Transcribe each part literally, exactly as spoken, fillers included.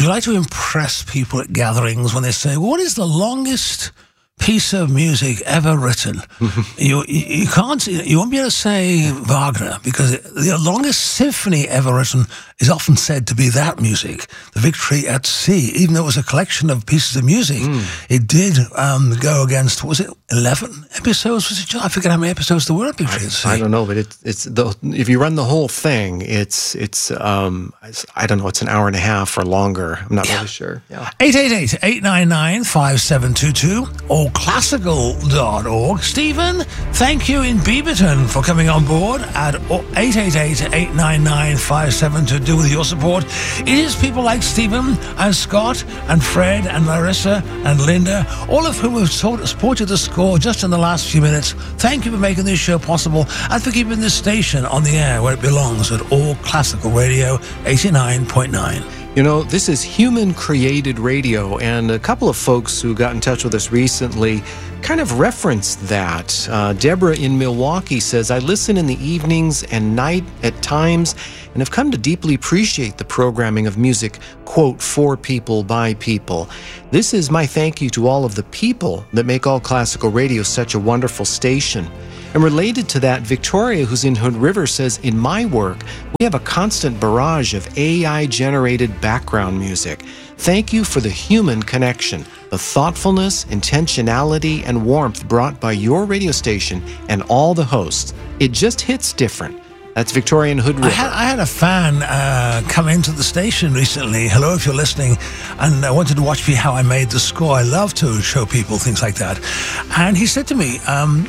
Would you like to impress people at gatherings when they say, what is the longest piece of music ever written? you, you you can't you won't be able to say Wagner, because the longest symphony ever written is often said to be that music, The Victory at Sea. Even though it was a collection of pieces of music, mm. it did um, go against, what was it, eleven episodes? Was it? I forget how many episodes there were at Victory I, at Sea. I don't know, but it, it's the, if you run the whole thing, it's it's um it's, I don't know, it's an hour and a half or longer. I'm not yeah. really sure. Yeah. eight eight eight, eight nine nine, five seven two two or classical dot org. Stephen, thank you in Beaverton for coming on board at eight eight eight, eight nine nine, five seven two two with your support. It is people like Stephen and Scott and Fred and Larissa and Linda, all of whom have supported the score just in the last few minutes. Thank you for making this show possible and for keeping this station on the air where it belongs at All Classical Radio eighty-nine point nine. You know, this is human-created radio, and a couple of folks who got in touch with us recently kind of referenced that. Uh, Deborah in Milwaukee says, I listen in the evenings and night at times and have come to deeply appreciate the programming of music, quote, for people, by people. This is my thank you to all of the people that make All Classical Radio such a wonderful station. And related to that, Victoria, who's in Hood River, says, in my work, we have a constant barrage of A I-generated background music. Thank you for the human connection, the thoughtfulness, intentionality, and warmth brought by your radio station and all the hosts. It just hits different. That's Victoria in Hood River. I had, I had a fan uh, come into the station recently. Hello, if you're listening, and uh, wanted to watch me how I made the score. I love to show people things like that. And he said to me, um,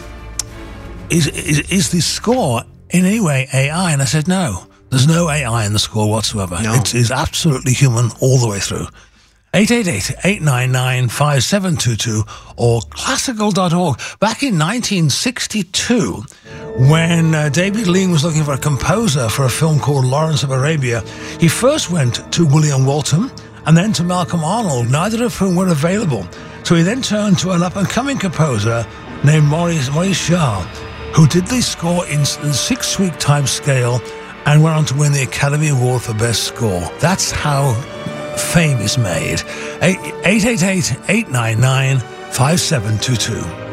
Is, is is the score in any way A I? And I said, no, there's no A I in the score whatsoever. No. It is absolutely human all the way through. eight eight eight, eight nine nine, five seven two two or classical dot org. Back in nineteen sixty-two, when uh, David Lean was looking for a composer for a film called Lawrence of Arabia, he first went to William Walton and then to Malcolm Arnold, neither of whom were available. So he then turned to an up-and-coming composer named Maurice, Maurice Jarre, who did the score in a six-week time scale and went on to win the Academy Award for Best Score. That's how fame is made. eight eight eight, eight nine nine, five seven two two.